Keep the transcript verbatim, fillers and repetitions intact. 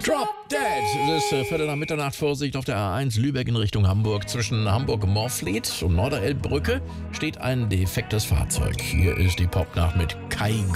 Drop Dead! Es ist äh, Viertel nach Mitternacht, Vorsicht auf der A eins Lübeck in Richtung Hamburg. Zwischen Hamburg-Morfleet und Norderelbbrücke steht ein defektes Fahrzeug. Hier ist die Popnacht mit Kai